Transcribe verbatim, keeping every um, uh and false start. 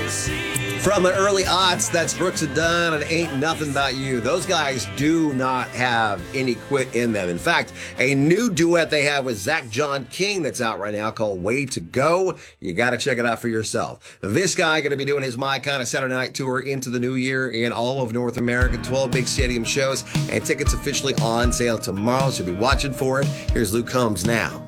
From the early aughts, that's Brooks and Dunn and Ain't Nothing About You. Those guys do not have any quit in them. In fact, a new duet they have with Zach John King that's out right now called Way to Go. You got to check it out for yourself. This guy going to be doing his My Kind of Saturday Night Tour into the new year in all of North America, twelve big stadium shows, and tickets officially on sale tomorrow, so be watching for it. Here's Luke Combs now.